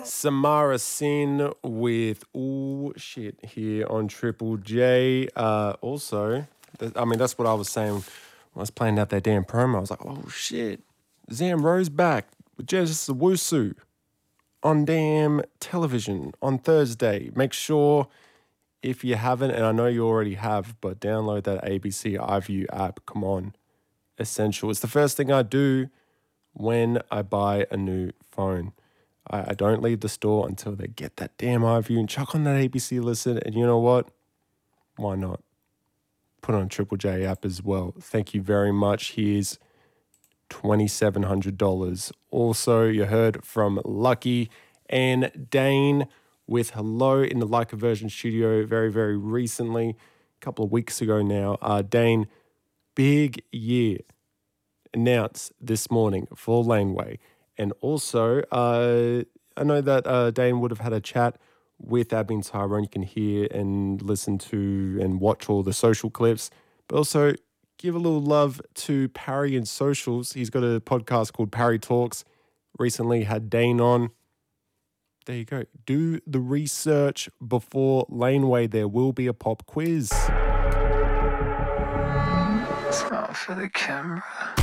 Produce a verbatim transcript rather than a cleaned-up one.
Samara Sin with oh shit here on Triple J. Uh, also, th- I mean, that's what I was saying when I was playing out that damn promo. I was like, oh shit, Zamro's back with Genesis Owusu on damn television on Thursday. Make sure, if you haven't, and I know you already have, but download that A B C iView app. Come on. Essential. It's the first thing I do when I buy a new phone. I, I don't leave the store until they get that damn iView and chuck on that A B C listen. And you know what? Why not? Put on Triple J app as well. Thank you very much. Here's twenty-seven hundred dollars. Also, you heard from Lucky and Dane with Hello in the Like a Version studio very, very recently, a couple of weeks ago now. Uh, Dane, big year announced this morning for Laneway. And also, uh, I know that uh, Dane would have had a chat with Admin Tyrone. You can hear and listen to and watch all the social clips, but also give a little love to Parry and Socials. He's got a podcast called Parry Talks. Recently had Dane on. There you go. Do the research before Laneway. There will be a pop quiz. Smile for the camera.